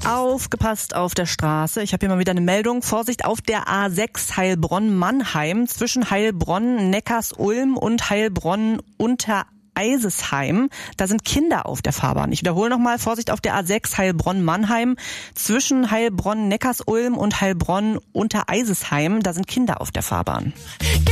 Aufgepasst auf der Straße. Ich habe hier mal wieder eine Meldung. Vorsicht auf der A6 Heilbronn-Mannheim zwischen Heilbronn-Neckarsulm und Heilbronn-Untereisesheim. Da sind Kinder auf der Fahrbahn. Ich wiederhole nochmal. Vorsicht auf der A6 Heilbronn-Mannheim zwischen Heilbronn-Neckarsulm und Heilbronn-Untereisesheim. Da sind Kinder auf der Fahrbahn.